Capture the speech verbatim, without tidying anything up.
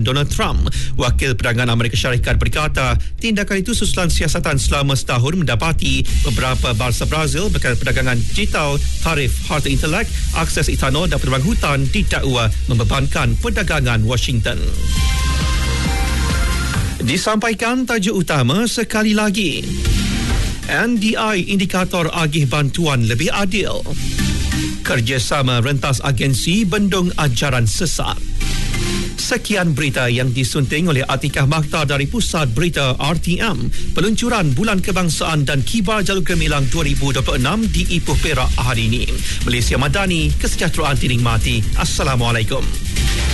Donald Trump. Wakil Perdagangan Amerika Syarikat berkata, tindakan itu susulan siasatan selama setahun mendapati beberapa bangsa Brazil berkaitan perdagangan digital, tarif harta intelek, akses etanol dan penerbang hutan didakwa membebankan perdagangan Washington. Disampaikan tajuk utama sekali lagi. N D I indikator agih bantuan lebih adil. Kerjasama rentas agensi bendung ajaran sesat. Sekian berita yang disunting oleh Atikah Makhtar dari Pusat Berita R T M. Peluncuran Bulan Kebangsaan dan Kibar Jalur Gemilang dua ribu dua puluh enam di Ipoh Perak hari ini. Malaysia Madani, kesejahteraan dinikmati. Assalamualaikum.